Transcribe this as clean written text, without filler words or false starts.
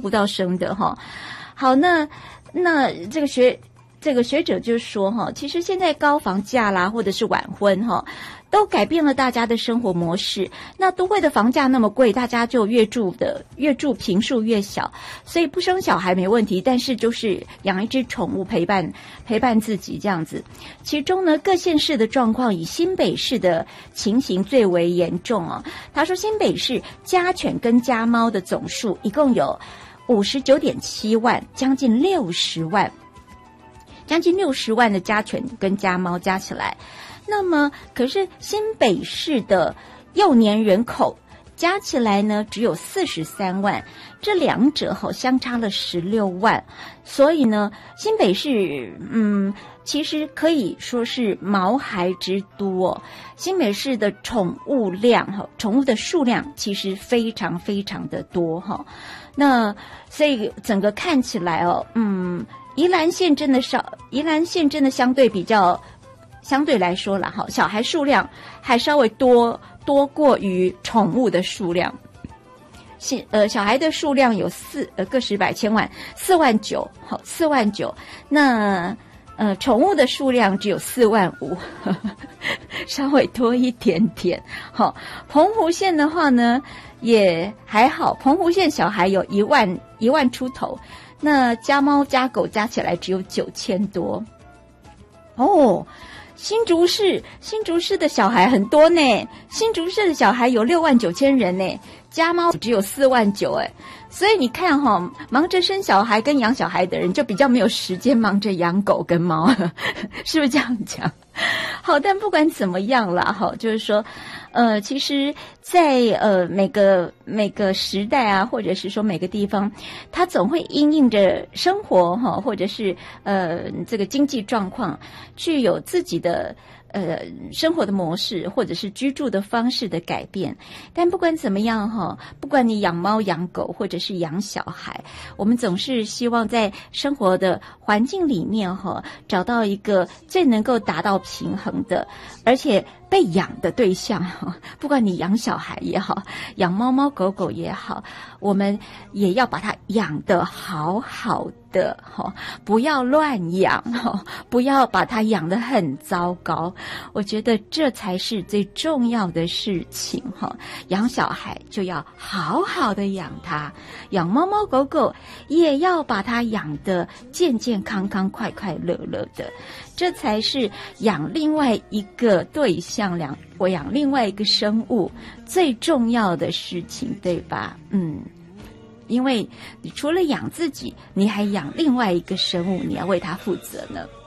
不到生的哈。好，那这个学者就说哈，其实现在高房价啦，或者是晚婚哈，都改变了大家的生活模式。那都会的房价那么贵，大家就越住坪数越小，所以不生小孩没问题，但是就是养一只宠物陪伴自己这样子。其中呢，各县市的状况以新北市的情形最为严重哦。他说，新北市家犬跟家猫的总数一共有59.7万，将近60万的家犬跟家猫加起来。那么可是新北市的幼年人口加起来呢只有43万，这两者相差了16万。所以呢，新北市其实可以说是毛孩之都哦。新北市的宠物的数量其实非常非常的多哈。那所以整个看起来宜兰县真的相对来说啦，小孩数量还稍微多过于宠物的数量。小孩的数量有个十百千万4万9，好4万9。那宠物的数量只有4万5，稍微多一点点。好，澎湖县的话呢也还好，澎湖县小孩有1万出头，那家猫家狗加起来只有9000多。哦，新竹市的小孩很多呢，新竹市的小孩有6万9千人呢，家猫只有4万9哎。所以你看忙着生小孩跟养小孩的人就比较没有时间忙着养狗跟猫，是不是这样讲？好，但不管怎么样啦，就是说其实在每个时代啊，或者是说每个地方，它总会因应着生活或者是这个经济状况，具有自己的生活的模式或者是居住的方式的改变。但不管怎么样不管你养猫养狗或者是养小孩，我们总是希望在生活的环境里面找到一个最能够达到平衡的，而且被养的对象，不管你养小孩也好，养猫猫狗狗也好，我们也要把它养得好好的，不要乱养，不要把它养得很糟糕。我觉得这才是最重要的事情。养小孩就要好好的养它，养猫猫狗狗也要把它养得健健康康快快乐乐的，这才是养另外一个对象，我养另外一个生物最重要的事情，对吧？因为你除了养自己，你还养另外一个生物，你要为它负责呢。